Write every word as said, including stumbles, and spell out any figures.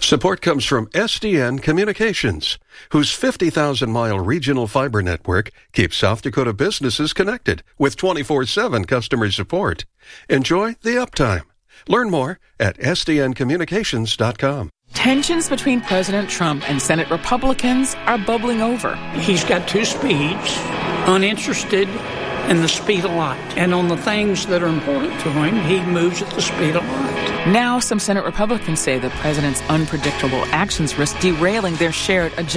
Support comes from S D N Communications, whose fifty thousand mile regional fiber network keeps South Dakota businesses connected with twenty-four seven customer support. Enjoy the uptime. Learn more at S D N communications dot com. Tensions between President Trump and Senate Republicans are bubbling over. He's got two speeds, uninterested in the speed of light. And on the things that are important to him, he moves at the speed of light. Now, some Senate Republicans say the president's unpredictable actions risk derailing their shared agenda.